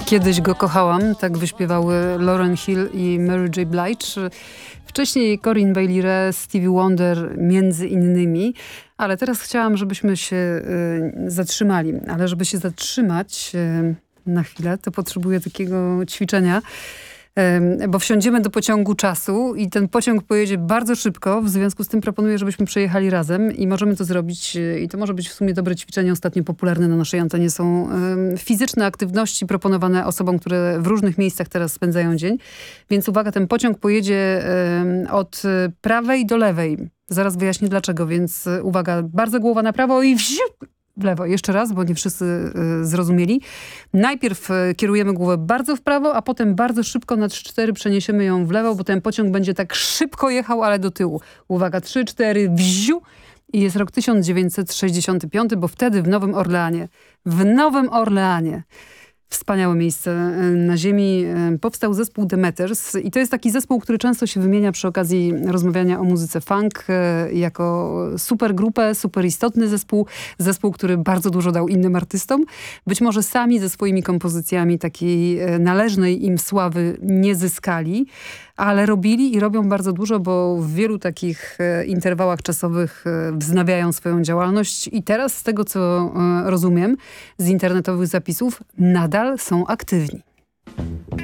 Kiedyś go kochałam, tak wyśpiewały Lauryn Hill i Mary J. Blige. Wcześniej Corinne Bailey Rae, Stevie Wonder między innymi. Ale teraz chciałam, żebyśmy się zatrzymali. Ale żeby się zatrzymać na chwilę, to potrzebuję takiego ćwiczenia. Bo wsiądziemy do pociągu czasu i ten pociąg pojedzie bardzo szybko. W związku z tym proponuję, żebyśmy przejechali razem i możemy to zrobić. I to może być w sumie dobre ćwiczenie. Ostatnio popularne na naszej antenie są fizyczne aktywności proponowane osobom, które w różnych miejscach teraz spędzają dzień. Więc uwaga, ten pociąg pojedzie od prawej do lewej. Zaraz wyjaśnię dlaczego, więc uwaga, bardzo głowa na prawo i w lewo. Jeszcze raz, bo nie wszyscy zrozumieli. Najpierw kierujemy głowę bardzo w prawo, a potem bardzo szybko na 3-4 przeniesiemy ją w lewo, bo ten pociąg będzie tak szybko jechał, ale do tyłu. Uwaga, 3-4, wziu! I jest rok 1965, bo wtedy w Nowym Orleanie, wspaniałe miejsce na ziemi, powstał zespół The Meters i to jest taki zespół, który często się wymienia przy okazji rozmawiania o muzyce funk jako super grupę, super istotny zespół, który bardzo dużo dał innym artystom. Być może sami ze swoimi kompozycjami takiej należnej im sławy nie zyskali, ale robili i robią bardzo dużo, bo w wielu takich interwałach czasowych wznawiają swoją działalność i teraz z tego, co rozumiem z internetowych zapisów, nadal są aktywni.